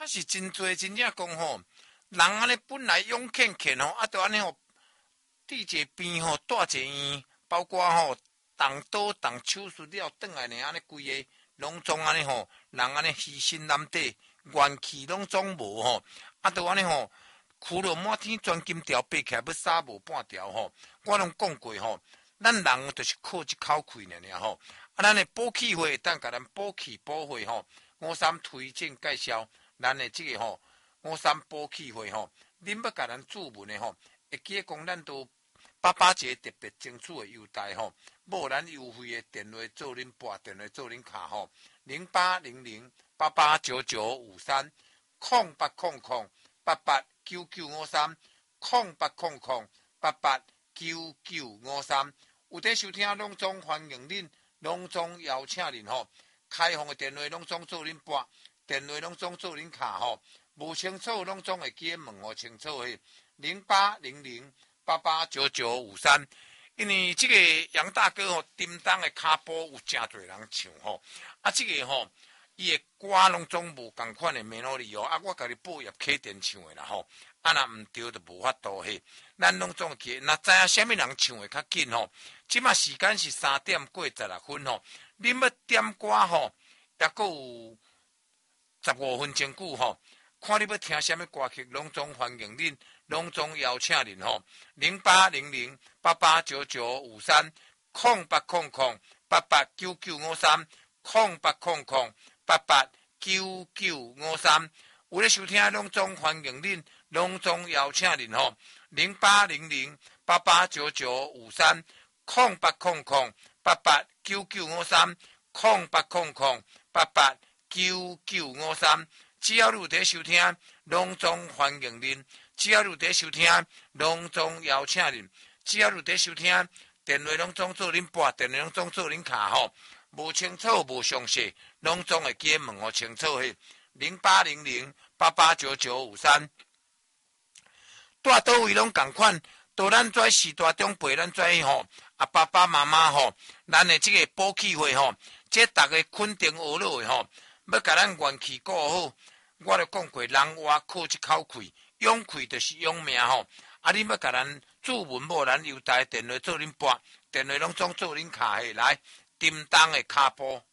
啊是真多真正讲吼，人安尼本来勇欠欠吼，啊，着安尼吼，伫一个边吼，带一个院，包括吼，动刀动手术了，转来呢，安尼规个拢总安尼吼，人安尼牺牲难底，元气拢总无吼，啊，着安尼吼，哭了满天钻金条，爬起来要杀无半条吼，我拢讲过吼，咱人就是靠一口气尔吼，啊，咱的补气会当甲咱补气补会吼，我三推荐介绍。咱的这个吼，五三补气会吼，恁要甲咱注文的吼，会记得讲咱都88节特别争取的优待吼，无咱优惠的电话做恁拨，电话做恁卡吼，0800889953，0800889953，有在收听拢总欢迎恁，拢总邀请恁吼，开放的电话拢总做恁拨。电话拢总做恁卡吼，无清楚拢总会记得问我清楚嘿，0800889953。因为这个杨大哥吼，叮当的卡波有真侪人唱吼，啊，这个吼，伊的歌拢总无共款的melody哦，啊，我家己报业客店唱的啦吼，啊，若毋对就无法度嘿，咱拢总记，若知影啥物人唱的较紧吼，即马时间是3点过16分吼，恁要点歌吼，抑阁有15分钟久吼，看你要听什么歌曲，拢总欢迎恁，拢总邀请恁吼，0800889953，0800889953，有咧收听拢总欢迎恁，拢总邀请恁吼，0800889953，0800889953，只要你有在收听，拢总欢迎恁；只要你有在收听，拢总邀请恁；只要你有在收听，电话拢总做恁拨，电话拢总做恁卡吼。无清楚无详细，拢总会记得问我清楚嘿。0800889953，带倒位拢共款，到咱跩时代中陪咱跩吼啊爸爸妈妈吼，咱的这个补气会吼，这大家肯定学落的吼，要甲咱元气顾好。我就讲过，人活靠一口气，勇气就是勇命吼。啊，你要甲咱注文无咱优待电话做恁拨，电话拢总做恁卡嘿来，叮当的卡波。